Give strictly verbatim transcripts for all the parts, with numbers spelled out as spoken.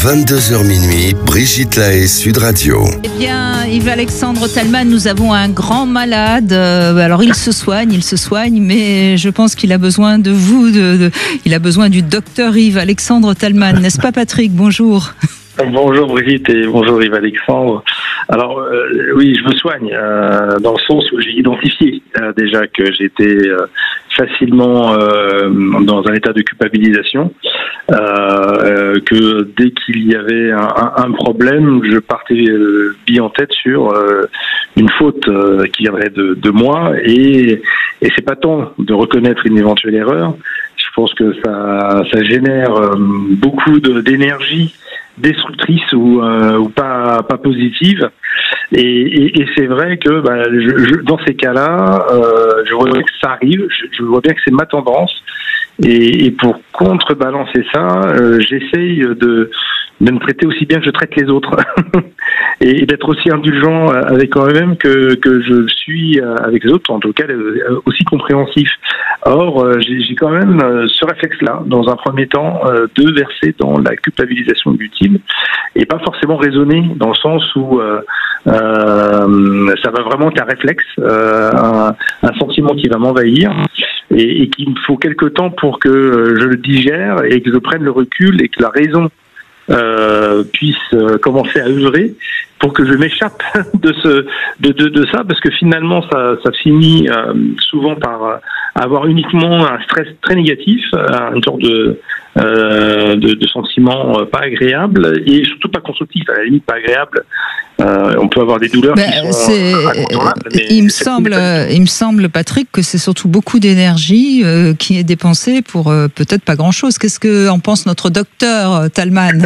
vingt-deux heures minuit, Brigitte Lahaie, Sud Radio. Eh bien, Yves-Alexandre Talman, nous avons un grand malade. Euh, alors, il se soigne, il se soigne, mais je pense qu'il a besoin de vous. De, de, il a besoin du docteur Yves-Alexandre Talman, n'est-ce pas, Patrick? Bonjour. Bonjour Brigitte et bonjour Yves-Alexandre. Alors euh, oui, je me soigne euh, dans le sens où j'ai identifié euh, déjà que j'étais euh, facilement euh, dans un état de culpabilisation, euh, euh, que dès qu'il y avait un, un, un problème, je partais euh, bille en tête sur euh, une faute euh, qui viendrait de, de moi, et, et c'est pas tant de reconnaître une éventuelle erreur. Je pense que ça, ça génère euh, beaucoup de, d'énergie destructrice ou, euh, ou pas pas positive, et, et, et c'est vrai que bah, je, je, dans ces cas-là, euh, je vois bien que ça arrive, je, je vois bien que c'est ma tendance, et, et pour contrebalancer ça, euh, j'essaye de, de me traiter aussi bien que je traite les autres et, et d'être aussi indulgent avec moi-même que que je suis avec les autres, en tout cas aussi compréhensif. Or, j'ai, j'ai quand même ce réflexe-là, dans un premier temps, de verser dans la culpabilisation ultime, et pas forcément raisonner, dans le sens où euh, euh, ça va vraiment être un réflexe, euh, un, un sentiment qui va m'envahir, et, et qu'il me faut quelque temps pour que je le digère et que je prenne le recul et que la raison euh, puisse commencer à œuvrer pour que je m'échappe de ce de de, de ça, parce que finalement ça ça finit euh, souvent par avoir uniquement un stress très négatif, une sorte de euh, de, de sentiment pas agréable, et surtout pas constructif, à la limite pas agréable. Euh, on peut avoir des douleurs ben, qui sont incontournables. Mais il me semble, il me semble, Patrick, que c'est surtout beaucoup d'énergie euh, qui est dépensée pour euh, peut-être pas grand-chose. Qu'est-ce que en pense notre docteur Talman?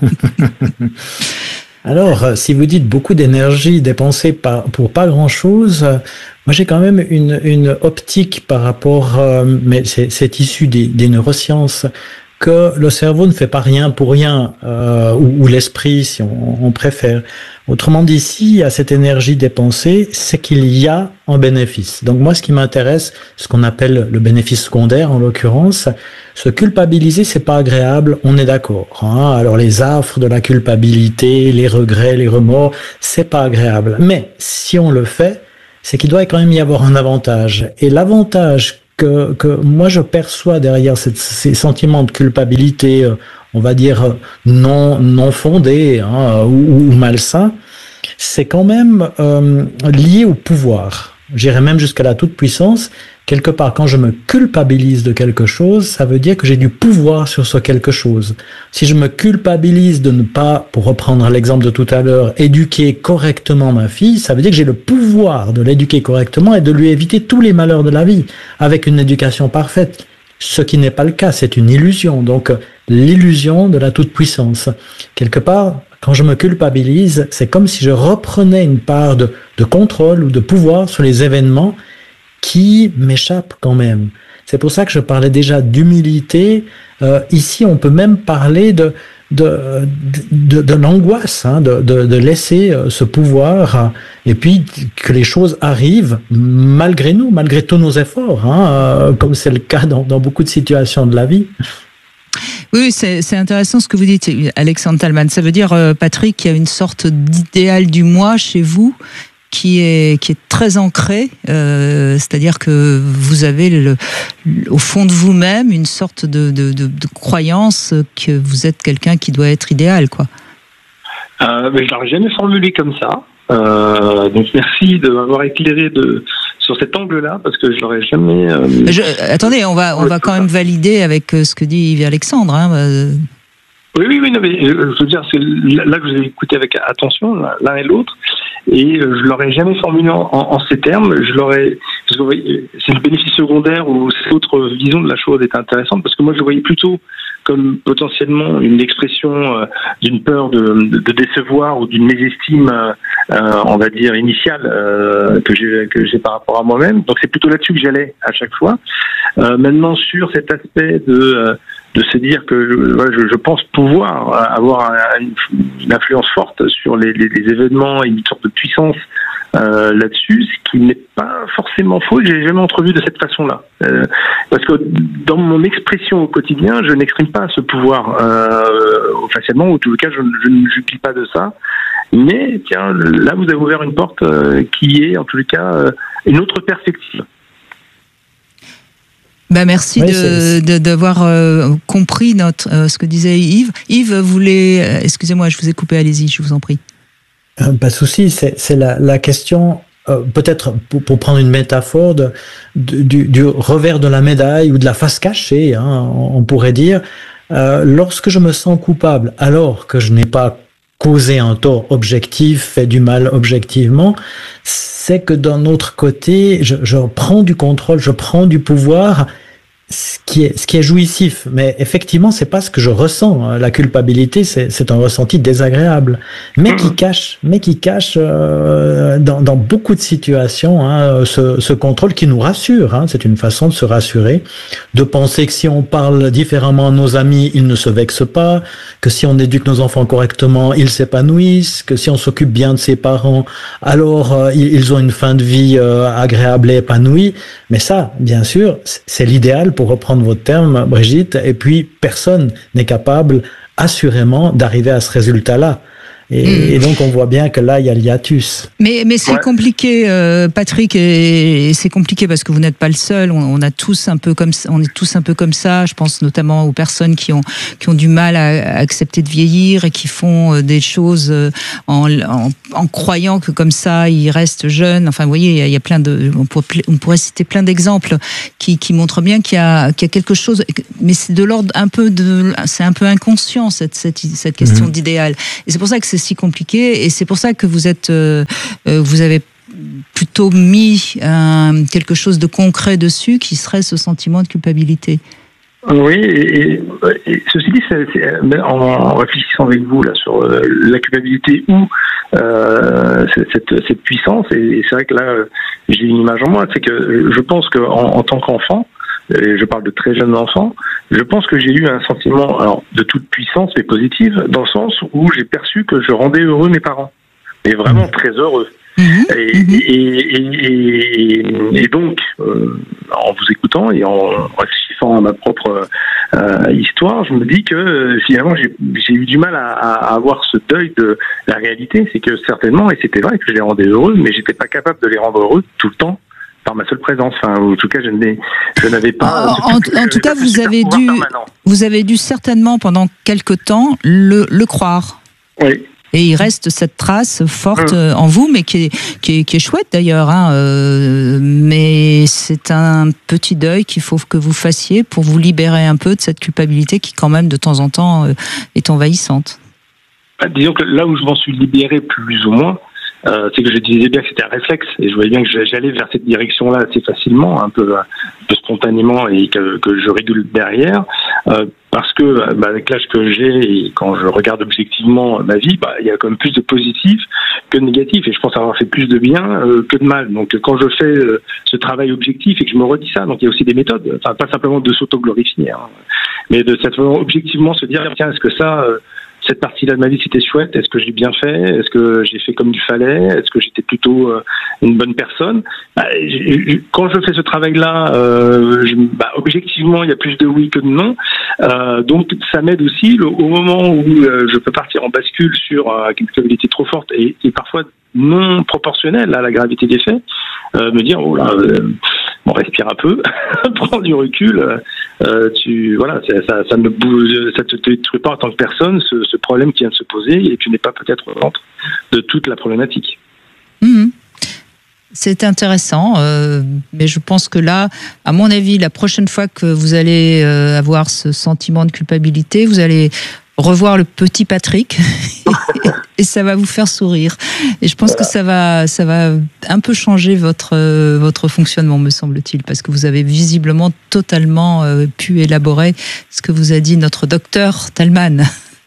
Alors, si vous dites beaucoup d'énergie dépensée par, pour pas grand-chose, moi j'ai quand même une, une optique par rapport, euh, mais c'est, c'est issu des, des neurosciences, que le cerveau ne fait pas rien pour rien, euh, ou, ou l'esprit si on, on préfère. Autrement dit, s'il y a cette énergie dépensée, c'est qu'il y a un bénéfice. Donc moi, ce qui m'intéresse, ce qu'on appelle le bénéfice secondaire en l'occurrence, se culpabiliser, c'est pas agréable, on est d'accord. Hein. Alors les affres de la culpabilité, les regrets, les remords, c'est pas agréable. Mais si on le fait, c'est qu'il doit quand même y avoir un avantage. Et l'avantage que, que moi je perçois derrière cette, ces sentiments de culpabilité, euh, on va dire euh, non non fondés, hein, ou, ou malsains, c'est quand même euh, lié au pouvoir. J'irais même jusqu'à la toute-puissance. Quelque part, quand je me culpabilise de quelque chose, ça veut dire que j'ai du pouvoir sur ce quelque chose. Si je me culpabilise de ne pas, pour reprendre l'exemple de tout à l'heure, éduquer correctement ma fille, ça veut dire que j'ai le pouvoir de l'éduquer correctement et de lui éviter tous les malheurs de la vie, avec une éducation parfaite. Ce qui n'est pas le cas, c'est une illusion. Donc, l'illusion de la toute-puissance. Quelque part, quand je me culpabilise, c'est comme si je reprenais une part de, de contrôle ou de pouvoir sur les événements qui m'échappent quand même. C'est pour ça que je parlais déjà d'humilité. Euh, ici, on peut même parler de de de, de, de l'angoisse, hein, de, de, de laisser ce pouvoir, et puis que les choses arrivent malgré nous, malgré tous nos efforts, hein, euh, comme c'est le cas dans, dans beaucoup de situations de la vie. Oui, c'est, c'est intéressant ce que vous dites, Alexandre Talman. Ça veut dire, euh, Patrick, qu'il y a une sorte d'idéal du moi chez vous qui est qui est très ancré, euh, c'est-à-dire que vous avez le, au fond de vous-même une sorte de, de, de, de croyance que vous êtes quelqu'un qui doit être idéal, quoi. Euh, mais je l'aurais jamais formulé comme ça. Euh, donc merci de m'avoir éclairé de sur cet angle-là, parce que je l'aurais jamais. Euh, je, attendez, on va on va quand même valider avec ce que dit Yves-Alexandre. Hein. Oui, oui, oui, non, mais je veux dire, c'est là que je vous ai écouté avec attention, l'un et l'autre, et je l'aurais jamais formulé en, en, en ces termes. Je l'aurais, parce que c'est le bénéfice secondaire ou cette autre vision de la chose est intéressante, parce que moi je le voyais plutôt comme potentiellement une expression euh, d'une peur de, de, de décevoir ou d'une mésestime, euh, on va dire initiale, euh, que j'ai que j'ai par rapport à moi-même. Donc c'est plutôt là-dessus que j'allais à chaque fois. Euh, maintenant sur cet aspect de euh, de se dire que je, je pense pouvoir avoir une influence forte sur les, les, les événements et une sorte de puissance euh, là-dessus, ce qui n'est pas forcément faux et que j'ai jamais entrevu de cette façon-là. Euh, parce que dans mon expression au quotidien, je n'exprime pas ce pouvoir euh, facialement, ou en tout cas, je, je ne j'oublie pas de ça. Mais tiens, là, vous avez ouvert une porte euh, qui est, en tous les cas, euh, une autre perspective. Ben merci oui, de, de, d'avoir euh, compris notre, euh, ce que disait Yves. Yves voulait... Euh, excusez-moi, je vous ai coupé, allez-y, je vous en prie. Euh, pas de souci, c'est, c'est la, la question... Euh, peut-être pour, pour prendre une métaphore de, de, du, du revers de la médaille ou de la face cachée, hein, on, on pourrait dire, euh, lorsque je me sens coupable alors que je n'ai pas causé un tort objectif, fait du mal objectivement, c'est que d'un autre côté, je, je prends du contrôle, je prends du pouvoir, ce qui est, ce qui est jouissif. Mais effectivement, c'est pas ce que je ressens. La culpabilité, c'est, c'est un ressenti désagréable, mais qui cache, mais qui cache euh, dans, dans beaucoup de situations hein, ce, ce contrôle qui nous rassure. Hein, c'est une façon de se rassurer, de penser que si on parle différemment à nos amis, ils ne se vexent pas, que si on éduque nos enfants correctement, ils s'épanouissent, que si on s'occupe bien de ses parents, alors euh, ils ont une fin de vie euh, agréable et épanouie. Mais ça, bien sûr, c'est l'idéal pour reprendre votre terme, Brigitte, et puis personne n'est capable, assurément, d'arriver à ce résultat-là. Et, mmh. et donc, on voit bien que là, il y a le hiatus. Mais, mais c'est ouais. compliqué, euh, Patrick, et, et c'est compliqué parce que vous n'êtes pas le seul. On, on a tous un peu comme ça, on est tous un peu comme ça. Je pense notamment aux personnes qui ont qui ont du mal à, à accepter de vieillir et qui font des choses en, en, en croyant que comme ça, ils restent jeunes. Enfin, vous voyez, il y a, il y a plein de, on pourrait, on pourrait citer plein d'exemples qui, qui montrent bien qu'il y a, qu'il y a quelque chose. Mais c'est de l'ordre un peu de, c'est un peu inconscient cette cette, cette question mmh. d'idéal. Et c'est pour ça que c'est si compliqué, et c'est pour ça que vous êtes, euh, vous avez plutôt mis un, quelque chose de concret dessus, qui serait ce sentiment de culpabilité. Oui, et, et ceci dit, c'est, c'est, en, en réfléchissant avec vous là sur euh, la culpabilité ou euh, cette, cette puissance, et, et c'est vrai que là, j'ai une image en moi, c'est que je pense qu'en en tant qu'enfant, et je parle de très jeunes enfants, je pense que j'ai eu un sentiment alors, de toute puissance, mais positive, dans le sens où j'ai perçu que je rendais heureux mes parents. Et vraiment très heureux. Mmh. Et, mmh. Et, et, et, et donc, euh, en vous écoutant et en réfléchissant à ma propre euh, histoire, je me dis que euh, finalement j'ai, j'ai eu du mal à, à avoir ce deuil de la réalité. C'est que certainement, et c'était vrai que je les rendais heureux, mais j'étais pas capable de les rendre heureux tout le temps. Par ma seule présence, enfin, en tout cas, je, n'ai, je n'avais pas. En, en, en tout cas, vous avez dû, vous avez dû certainement pendant quelque temps le, le croire. Oui. Et il reste cette trace forte mmh. en vous, mais qui est, qui est, qui est chouette d'ailleurs. Hein, euh, mais c'est un petit deuil qu'il faut que vous fassiez pour vous libérer un peu de cette culpabilité qui, quand même, de temps en temps, euh, est envahissante. Bah, disons que là où je m'en suis libéré plus ou moins, Euh, c'est que je disais bien que c'était un réflexe et je voyais bien que j'allais vers cette direction-là assez facilement, un peu, un peu spontanément, et que, que je régule derrière, euh, parce que bah, avec l'âge que j'ai et quand je regarde objectivement ma vie, bah, il y a quand même plus de positif que de négatif, et je pense avoir fait plus de bien euh, que de mal. Donc quand je fais euh, ce travail objectif et que je me redis ça, donc il y a aussi des méthodes, enfin pas simplement de s'auto-glorifier, hein, mais de cette objectivement se dire tiens, est-ce que ça euh, cette partie-là de ma vie, c'était chouette. Est-ce que j'ai bien fait? Est-ce que j'ai fait comme il fallait? Est-ce que j'étais plutôt euh, une bonne personne? Bah, quand je fais ce travail-là, euh, je, bah, objectivement, il y a plus de oui que de non. Euh, donc, ça m'aide aussi le, au moment où euh, je peux partir en bascule sur euh, une culpabilité trop forte et, et parfois non proportionnelle à la gravité des faits, euh, me dire oh là, euh, bon, respire un peu, prends du recul. Euh, tu voilà, ça, ça, ça ne bouge, ça te détruit pas en tant que personne ce, ce problème qui vient de se poser, et tu n'es pas peut-être au centre de toute la problématique. Mmh. C'est intéressant, euh, mais je pense que là, à mon avis, la prochaine fois que vous allez euh, avoir ce sentiment de culpabilité, vous allez revoir le petit Patrick et ça va vous faire sourire. Et je pense voilà. que ça va, ça va un peu changer votre, votre fonctionnement, me semble-t-il, parce que vous avez visiblement totalement euh, pu élaborer ce que vous a dit notre docteur Thalmann.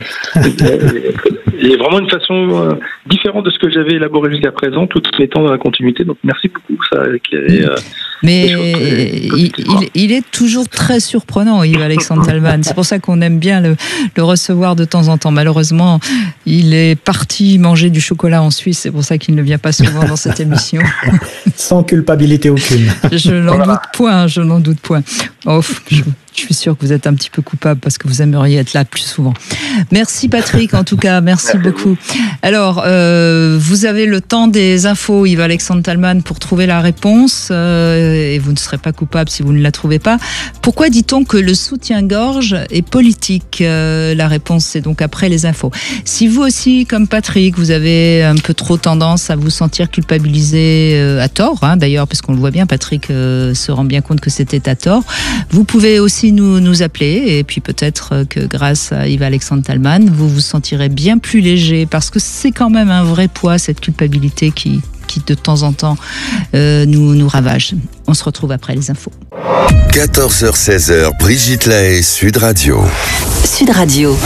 Il y a vraiment une façon euh, différente de ce que j'avais élaboré jusqu'à présent, tout en étant dans la continuité. Donc merci beaucoup. Ça, euh, Mais il, il, il est toujours très surprenant, Yves-Alexandre Talman. C'est pour ça qu'on aime bien le, le recevoir de temps en temps. Malheureusement, il est parti manger du chocolat en Suisse. C'est pour ça qu'il ne vient pas souvent dans cette émission. Sans culpabilité aucune. Je n'en doute point, je n'en doute point. Oh, je... Je suis sûre que vous êtes un petit peu coupable parce que vous aimeriez être là plus souvent. Merci Patrick, en tout cas, merci, merci beaucoup. Alors, euh, vous avez le temps des infos, Yves-Alexandre Talman, pour trouver la réponse euh, et vous ne serez pas coupable si vous ne la trouvez pas. Pourquoi dit-on que le soutien-gorge est politique ? euh, La réponse, c'est donc après les infos. Si vous aussi, comme Patrick, vous avez un peu trop tendance à vous sentir culpabilisé euh, à tort, hein, d'ailleurs, parce qu'on le voit bien, Patrick euh, se rend bien compte que c'était à tort, vous pouvez aussi Nous, nous appeler et puis peut-être que grâce à Yves-Alexandre Talman, vous vous sentirez bien plus léger parce que c'est quand même un vrai poids, cette culpabilité qui, qui de temps en temps euh, nous, nous ravage. On se retrouve après les infos. quatorze heures seize, Brigitte Lahaie, Sud Radio. Sud Radio.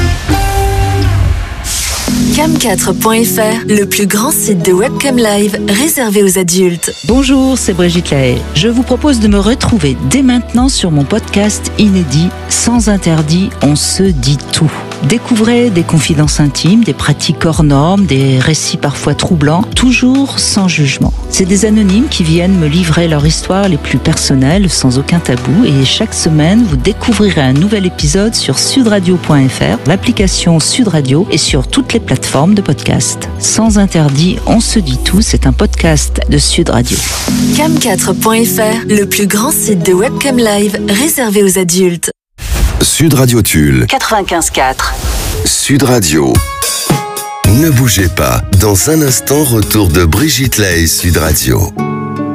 cam quatre point f r, le plus grand site de webcam live réservé aux adultes. Bonjour, c'est Brigitte Lahaie. Je vous propose de me retrouver dès maintenant sur mon podcast inédit Sans interdit, on se dit tout. Découvrez des confidences intimes, des pratiques hors normes, des récits parfois troublants, toujours sans jugement. C'est des anonymes qui viennent me livrer leur histoire les plus personnelles, sans aucun tabou, et chaque semaine, vous découvrirez un nouvel épisode sur sud radio point f r, l'application Sud Radio et sur toutes les plateformes de podcast. Sans interdit, on se dit tout, c'est un podcast de Sud Radio. cam quatre point f r, le plus grand site de webcam live réservé aux adultes. Sud Radio Tulle. quatre-vingt-quinze quatre. Sud Radio. Ne bougez pas. Dans un instant, retour de Brigitte Lahaie, Sud Radio.